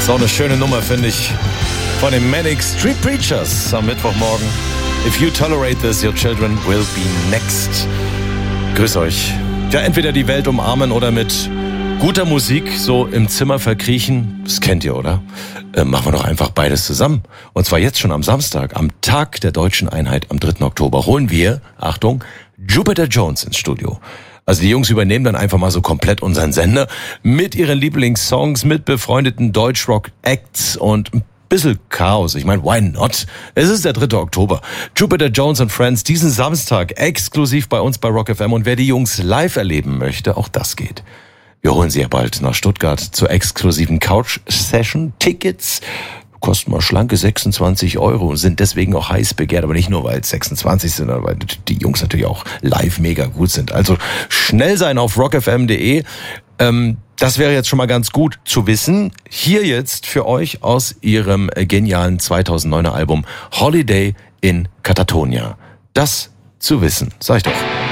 Ist auch eine schöne Nummer, finde ich, von den Manic Street Preachers am Mittwochmorgen. If you tolerate this, your children will be next. Grüß euch. Ja, entweder die Welt umarmen oder mit guter Musik so im Zimmer verkriechen. Das kennt ihr, oder? Machen wir doch einfach beides zusammen. Und zwar jetzt schon am Samstag, am Tag der Deutschen Einheit, am 3. Oktober, holen wir, Achtung, Jupiter Jones ins Studio. Also die Jungs übernehmen dann einfach mal so komplett unseren Sender mit ihren Lieblingssongs, mit befreundeten Deutschrock-Acts und ein bisschen Chaos. Ich meine, why not? Es ist der 3. Oktober. Jupiter Jones and Friends diesen Samstag exklusiv bei uns bei Rock FM. Und wer die Jungs live erleben möchte, auch das geht. Wir holen sie ja bald nach Stuttgart zur exklusiven Couch-Session. Tickets kosten mal schlanke 26 € und sind deswegen auch heiß begehrt, aber nicht nur, weil es 26 sind, sondern weil die Jungs natürlich auch live mega gut sind. Also schnell sein auf rockfm.de. Das wäre jetzt schon mal ganz gut zu wissen. Hier jetzt für euch aus ihrem genialen 2009er Album Holiday in Katatonia. Das zu wissen, sag ich doch.